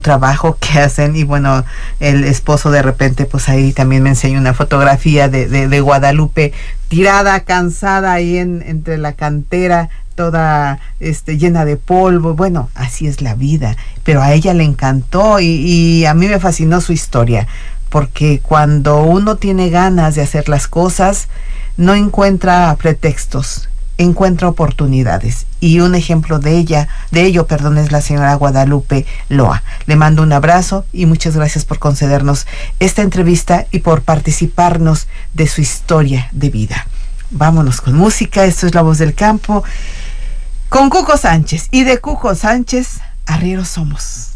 trabajo que hacen. Y bueno, el esposo de repente pues ahí también me enseña una fotografía de Guadalupe tirada, cansada ahí entre la cantera, toda llena de polvo. Bueno, así es la vida, pero a ella le encantó y a mí me fascinó su historia, porque cuando uno tiene ganas de hacer las cosas, no encuentra pretextos, encuentra oportunidades. Y un ejemplo de ello, es la señora Guadalupe Loa. Le mando un abrazo y muchas gracias por concedernos esta entrevista y por participarnos de su historia de vida. Vámonos con música. Esto es La Voz del Campo con Cuco Sánchez, y de Cuco Sánchez, arrieros somos.